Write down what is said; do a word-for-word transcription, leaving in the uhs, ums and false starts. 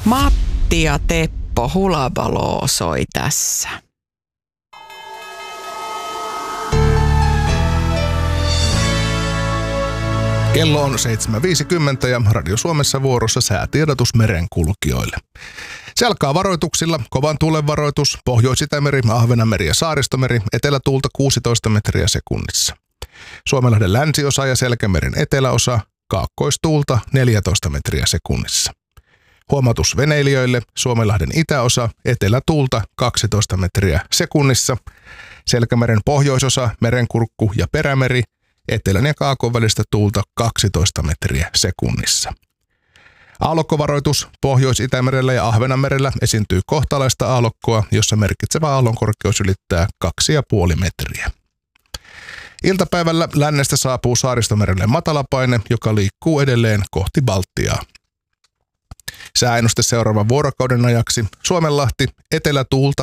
Matti ja Teppo Hulabaloo soi tässä. Kello on seitsemän viisikymmentä ja Radio Suomessa vuorossa säätiedotus merenkulkijoille. Se alkaa varoituksilla. Kovan tuulen varoitus, Pohjois-Itämeri, Ahvenanmeri ja Saaristomeri, etelätuulta kuusitoista metriä sekunnissa. Suomenlahden länsiosa ja Selkämeren eteläosa, kaakkoistuulta neljätoista metriä sekunnissa. Huomautus veneilijöille, Suomenlahden itäosa, etelätuulta kaksitoista metriä sekunnissa. Selkämeren pohjoisosa, Merenkurkku ja Perämeri, etelän ja kaakon välistä tuulta kaksitoista metriä sekunnissa. Aallokkovaroitus, Pohjois-Itämerellä ja Ahvenanmerellä esiintyy kohtalaista aallokkoa, jossa merkitsevä aallonkorkeus ylittää kaksi pilkku viisi metriä. Iltapäivällä lännestä saapuu Saaristomerelle matalapaine, joka liikkuu edelleen kohti Baltiaa. Sääennuste seuraavan vuorokauden ajaksi: Suomenlahti etelätuulta